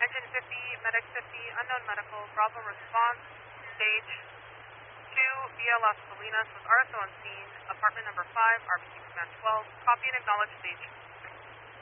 engine 50, medic 50, unknown medical, Bravo response, stage 2, BLS Salinas with RSO on scene, apartment number 5, RBC command 12, copy and acknowledge stage